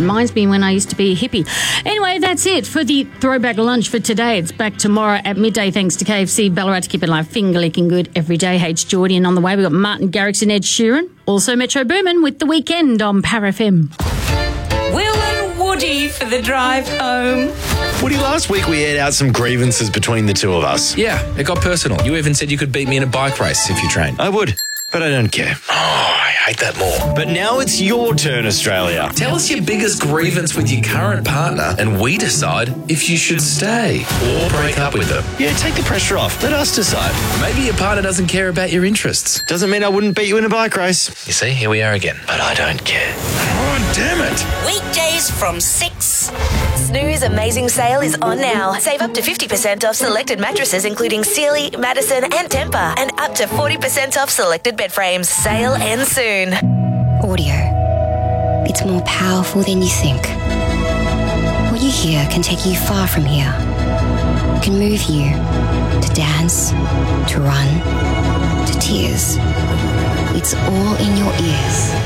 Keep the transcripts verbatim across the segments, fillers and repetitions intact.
Reminds me when I used to be a hippie. Anyway, that's it for the throwback lunch for today. It's back tomorrow at midday thanks to K F C. Ballarat to keep it live, finger licking good every day. H. Geordie, and on the way we've got Martin Garrix and Ed Sheeran. Also Metro Boomin with The Weekend on Power F M. Will and Woody for the drive home. Woody, last week we aired out some grievances between the two of us. Yeah, it got personal. You even said you could beat me in a bike race if you trained. I would, but I don't care. Oh, I hate that more. But now it's your turn, Australia. Tell us your biggest grievance with your current partner and we decide if you should stay or break up with them. Yeah, take the pressure off. Let us decide. Maybe your partner doesn't care about your interests. Doesn't mean I wouldn't beat you in a bike race. You see, here we are again. But I don't care. Oh, damn it. Weekdays from six. Snooze Amazing Sale is on now. Save up to fifty percent off selected mattresses including Sealy, Madison and Tempur, and up to forty percent off selected bed frames. Sale ends soon. Audio. It's more powerful than you think. What you hear can take you far from here. It can move you to dance, to run, to tears. It's all in your ears.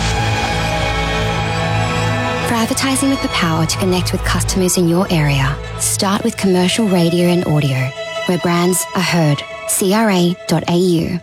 For advertising with the power to connect with customers in your area, start with commercial radio and audio, where brands are heard. C R A dot A U.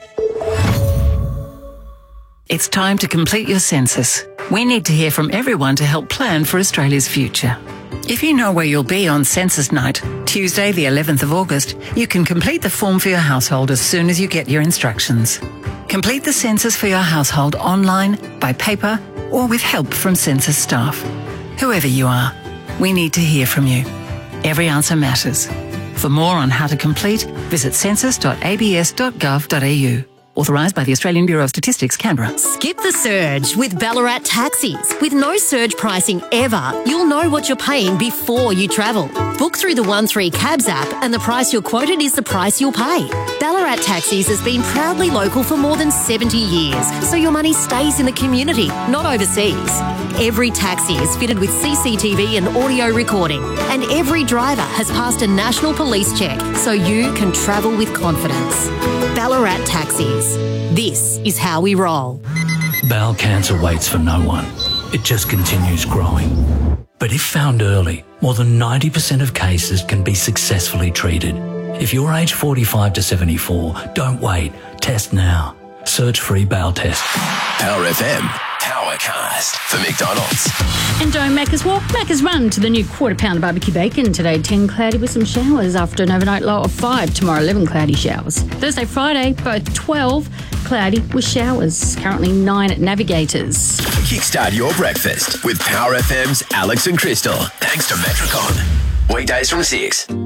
It's time to complete your census. We need to hear from everyone to help plan for Australia's future. If you know where you'll be on census night, Tuesday the eleventh of August, you can complete the form for your household as soon as you get your instructions. Complete the census for your household online, by paper, or with help from census staff. Whoever you are, we need to hear from you. Every answer matters. For more on how to complete, visit census dot a b s dot gov dot a u. Authorised by the Australian Bureau of Statistics, Canberra. Skip the surge with Ballarat Taxis. With no surge pricing ever, you'll know what you're paying before you travel. Book through the one three Cabs app and the price you're quoted is the price you'll pay. Ballarat Taxis has been proudly local for more than seventy years, so your money stays in the community, not overseas. Every taxi is fitted with C C T V and audio recording, and every driver has passed a national police check, so you can travel with confidence. Ballarat Taxis. This is how we roll. Bowel cancer waits for no one. It just continues growing. But if found early, more than ninety percent of cases can be successfully treated. If you're aged forty-five to seventy-four, don't wait. Test now. Search free bowel test. Power F M. Powercast for McDonald's. And don't Macca's walk, Macca's run to the new quarter pound barbecue bacon. Today ten cloudy with some showers after an overnight low of five. Tomorrow eleven cloudy showers. Thursday, Friday, both twelve cloudy with showers. Currently nine at Navigators. Kickstart your breakfast with Power F M's Alex and Crystal. Thanks to Metricon. Weekdays from six.